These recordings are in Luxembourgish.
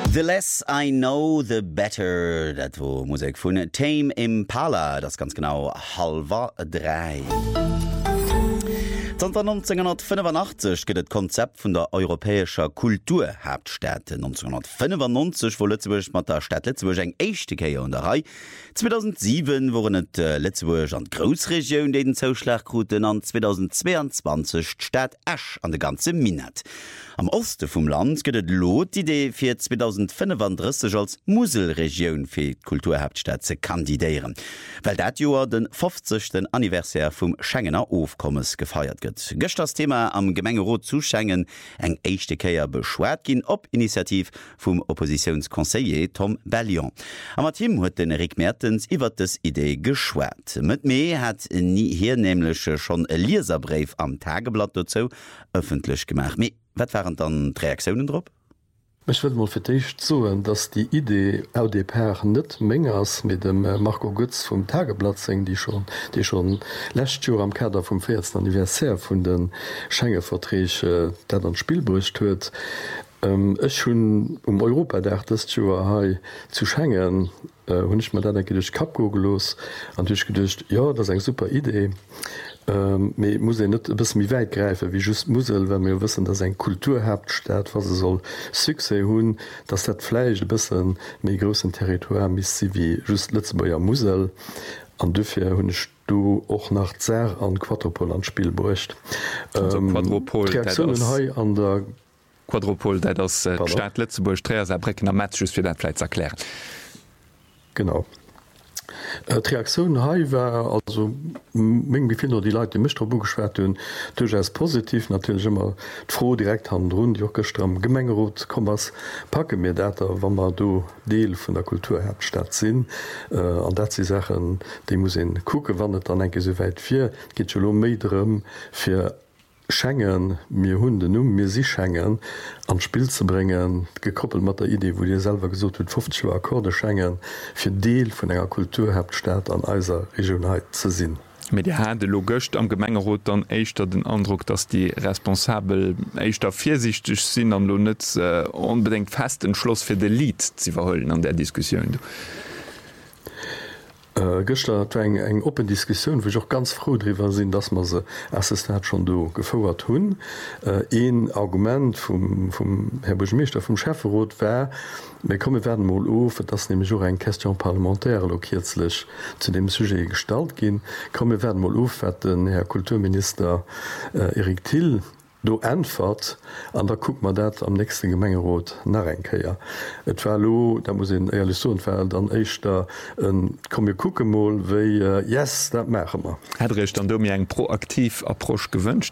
The less I know, the better. Dat wo Musik vun Tame Impala, das ganz genau 2:30. 1985 gëtt et Konzept vun der europäescher Kulturhauptstädte. 1995 wo Lützeburg mat der Stadt Lützeburg eng échte Käier an der Rei. 2007 wurden et Lützeburg an Grousregioun déi den Zouschlaggruten an 2022 d'Stadt Esch an de ganze Minnet. Am Oste vum Land gëtt et Lot d'Idee fir 2035 als Muselregioun fir d'Kulturhauptstadt ze kandidéieren. Well dat Joer den 50. Anniversär vum Schengener Ofkommes gefeiert gëtt. Gëcht das Thema am Gemengerot zu Schengen eng échte Käier beschwert ginn op Initiativ vum Oppositionskonseiller Tom Bellion. Am Team huet den Erik Mertens iwwer des Idee geschwert. Mit méi hat nie hier nämlichleche schon e Lieserbrief am Tageblatt dazu öffentlich gemacht. Wat waren dann Reaktionen drop? Ich will mal für dich sagen, dass die Idee LDPR nicht mehr als mit dem Marco Götz vom Tageblatt singen, die schon letztes Jahr am Kader vom 40. Anniversär von den Schengen-Verträgen, der dann Spielbericht hört. Ich schon Europa das Jahr zu Schengen, und ich mir dann durch Kapgogelos und ich gedacht, ja, das ist eine super Idee. Muss net bis mi weit greife wie just Musel, wenn mir wissen, dass ein Kulturhauptstadt was soll Suse hunn, dass dat Fleisch bisssen méi großen Territoire miss wie just Lützeburger Musel an dufir hunnech du och nach Zer an Quadropol an Spiel bricht. Quadropol an der Quadropol das Stadt Lützeburg Brecken Matches fir datfle erklären. Genau. Reaktion war also wie find die Leute Mischtrobu geschwert hun durchaus positiv natürlich immer froh direkt han rund Jockestramm Gemengerot kommmers packe mir dat wann man du Deel von der Kulturhauptstadt sinn an dat sie Sachen die muss kucke wannnet dann enke soweit fir geht medrem fir Schengen mir Hunden mir sie Schengen ans Spiel zu bringen, gekoppelt mat der Idee, wo dir selber gesucht wird 50 Akkorde Schengen für Deel von enger Kulturhauptstadt an eiser Regionheit zu sinn. Mit die Hände lo gocht am Gemengerot dann eichter den Eindruck, dass die responsabel eichter viersichtig sinn an lo net unbedingt fest den Schloss fir de Lied zu verhollen an der Diskussion. Gestern eng open Diskussion, wo ich auch ganz froh drüber sind, dass man se Assistent schon do gefordert hun. Ein Argument vom Herr Burgmeister vom Chefrot war, wir kommen werden mal auf, das nämlich auch ein Question parlamentär kürzlich zu dem Sujet gestaltet gehen. Kommen werden mal auf, hat den Herr Kulturminister Erik Thiel do entfert an der guck man dat am nächsten Gemengerot narenkeier. Et war lo, da muss en ehrlich so fall dann eich da kom je kuckemol wéi yes, dat mecher wir. Hättrich dann du mir eng proaktiv Approsch gewünscht?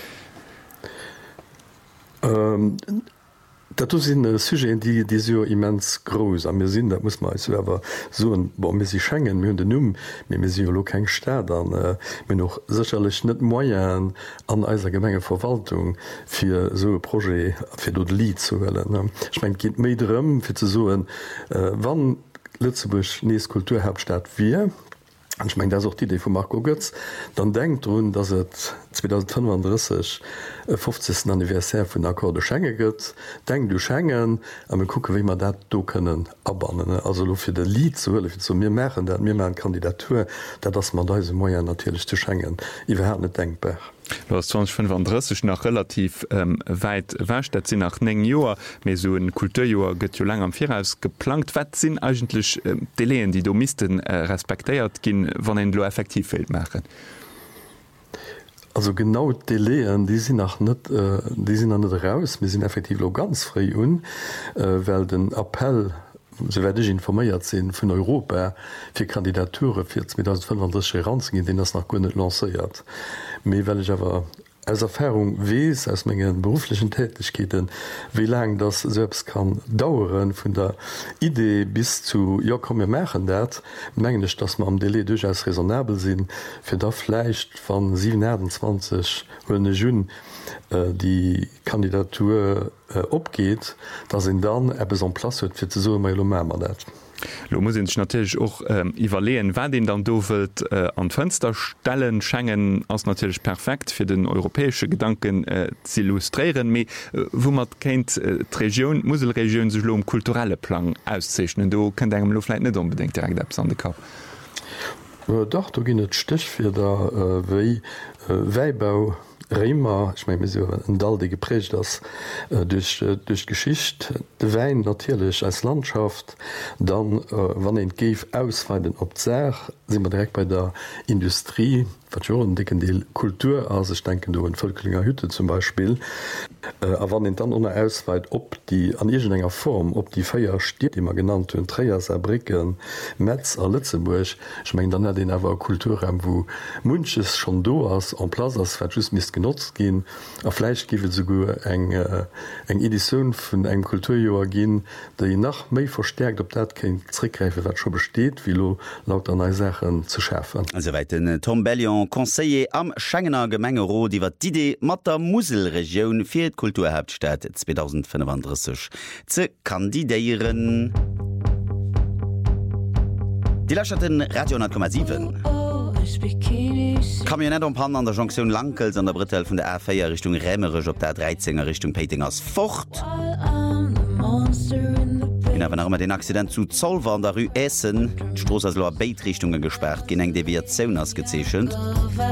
Dat sinn Sujet die so immens groß an mir sinn, dat muss man wer so mir sie schenngen mir den mir keng Staat an mir noch sicherlich net moyen an eiser Gemenge Verwaltung fir so Projekt fir dort Lied zu wellen. Ich mein geht medrem fir zu soen wann Lützeburg nees Kulturhauptstadt wie. Ich meine, das ist auch die Idee von Marco Götz. Dann denkt daran, dass es 2035 50. Anniversär von Akkorde Schengen gibt. Denkt du Schengen, und wir gucken, wie wir das da können abbannen. Also für das Lied zu hören, für wir machen, dass wir eine Kandidatur, dass man diese Moyen natürlich zu Schengen überhaupt nicht denkbar. Du hast 2035 nach relativ weit wächt, dat sinn nach 9 Joer méi so en Kulturjoer gëtt jo lang am Viraus geplant. Wat sinn eigentlich Deleen, die do misten respektéiert ginn, wann en lo effektiv fät machen? Also genau Deleen, die sind noch net raus, wir sind effektiv lo ganz frei weil den Appell so werde ich informiert sinn vun Europa fir Kandidature fir 2035 ranzugin, den das nach Gunne lanciert. Me well ich aber als Erfahrung wees aus menggen beruflichen Tätigkeiten, wie lang das selbst kann dauern vun der Idee bis zu ja kom wir machen dat, mengen ich, dass man am Delay durchaus raisonabel sinn, fir da vielleicht van 27 Jun die Kandidatur opgeht, da sind dann es an Platz huet fir ze so dat. Lo muss ich natürlich auch überlegen, wer den dann dowelt an Fenster stellen Schengen als natürlich perfekt für den europäische Gedanken zu illustrieren, wo man kennt Region Muselregion sich um kulturelle Plan auszeichnen. Du könnt engem Luftfle nicht unbedingt direkt an den Kap. Doch du gin net Stich fir der wéi Weibau Remer ich mein, so en Dalde geprecht ass durch Geschicht de Wein natierlech als Landschaft, dann wann en Geef ausweiden op Zach, si man direkt bei der Industrie dicken Deel Kultur as ich denken du en Völklinger Hütte zum Beispiel, a wann en dann ohne ausweit op die an igen enger Form, op die Feier steht immer genannt hun Träiers erbricken, Metz a Lützeburg, ich mein dann den awer Kulturraum, wo Munches schon do ass an Pla just mis genutzt gin, a Fleisch giwe so go eng Edition vun eng Kulturjoer gin, der je nach méi verstärkt, op dat kein Trickreife wat schon besteht, wie lo laut an Sachen zu schärfen. Also weiten Tom Bellion Conseiller am Schengener Gemengero iwwer d'Idee mat der Muselregion fir d Kulturhauptstadt 2035 ze kandidéieren. Die Lächerten Radio 10,7. Kam je net om Pan an der Jonction Lankels an der Britel vun der R4 Richtung Rämmerech op der 13er Richtung Petingers fort. Wenn den Accident zu Zollwer an der Rue Essen, Stroos as Loer Beitrichtungen gesperrt, gin eng de wie Zeun ass gezeechchend.